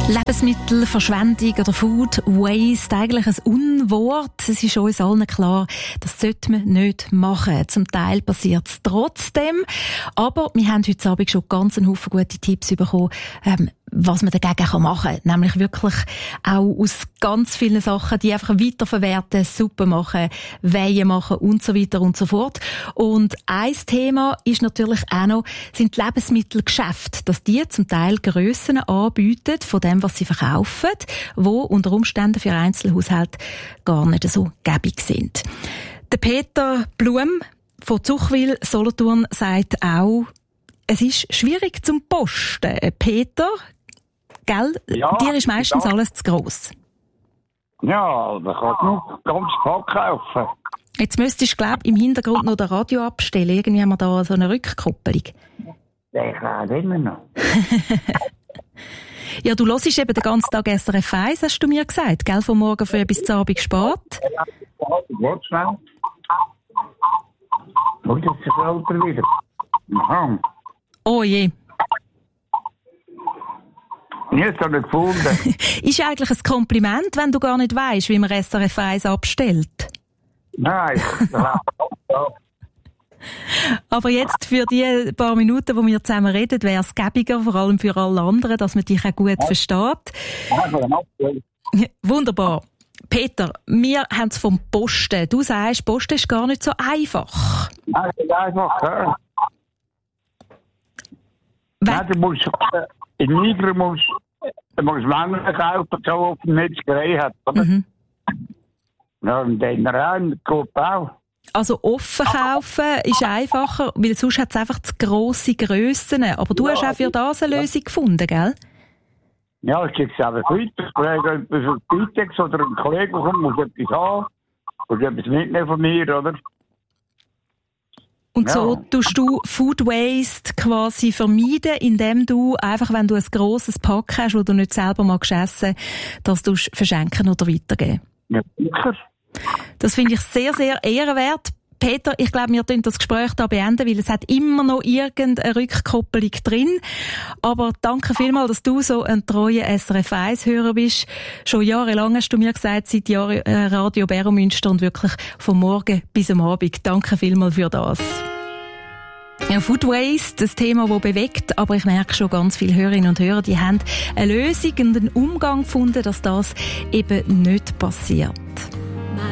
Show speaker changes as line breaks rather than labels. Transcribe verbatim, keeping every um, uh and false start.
Lebensmittelverschwendung oder Food Waste, eigentlich ein Unwort. Es ist uns allen klar, das sollte man nicht machen. Zum Teil passiert es trotzdem. Aber wir haben heute Abend schon ganz einen Haufen gute Tipps bekommen, ähm, was man dagegen machen kann. Nämlich wirklich auch aus ganz vielen Sachen, die einfach weiterverwerten, Suppe machen, Weihen machen und so weiter und so fort. Und ein Thema ist natürlich auch noch, sind die Lebensmittelgeschäfte, dass die zum Teil Grössen anbieten von dem, was sie verkaufen, wo unter Umständen für Einzelhaushalte gar nicht so gäbig sind. Der Peter Blum von Zuchwil Solothurn sagt auch, es ist schwierig zum Posten. Peter, gell?
Ja,
dir ist meistens
ja.
alles zu gross.
Ja, da kannst du nur ganz Pack kaufen.
Jetzt müsstest du, glaube ich, im Hintergrund noch das Radio abstellen. Irgendwie haben wir da so eine Rückkopplung.
Der kann immer noch.
Ja, du hörst eben den ganzen Tag S R F eins, hast du mir gesagt, gell? Von morgen früh bis zum Abend spät.
Warte schnell. Oh, das ist der Alter wieder. Aha.
Oh je.
Ich habe es nicht gefunden.
Ist eigentlich ein Kompliment, wenn du gar nicht weisst, wie man S R F eins abstellt.
Nein, ja.
Aber jetzt für die paar Minuten, wo wir zusammen reden, wäre es gäbiger, vor allem für alle anderen, dass man dich auch gut ja. versteht. Ja, wunderbar. Peter, wir haben es vom Posten. Du sagst, Posten ist gar nicht so einfach.
Nein, es ist einfach, ja. Nein, du musst, in Niger musst du musst Männer kaufen, so auf dem Netz gerei hat, oder? Mhm. Ja, und dann rein, geht auch. Also
offen kaufen ist einfacher, weil sonst hat es einfach zu grosse Grössen. Aber du ja, hast auch für das eine Lösung ja. gefunden, gell?
Ja, ich schicke es einfach weiter. Ich kriege etwas auf Bitex oder ein Kollege kommt, muss etwas haben. Muss etwas mitnehmen von mir, oder?
Und
ja.
so tust du Food Waste quasi vermeiden, indem du einfach, wenn du ein grosses Pack hast, das du nicht selber magst essen, das du verschenken oder weitergeben.
Ja, sicher.
Das finde ich sehr, sehr ehrenwert. Peter, ich glaube, wir können das Gespräch hier beenden, weil es hat immer noch irgendeine Rückkopplung drin. Aber danke vielmals, dass du so ein treuer S R F eins-Hörer bist. Schon jahrelang hast du mir gesagt, seit Jahren äh, Radio Beromünster und wirklich vom Morgen bis am Abend. Danke vielmals für das. Ja, Food Waste, das Thema, das bewegt, aber ich merke schon, ganz viele Hörerinnen und Hörer, die haben eine Lösung und einen Umgang gefunden, dass das eben nicht passiert.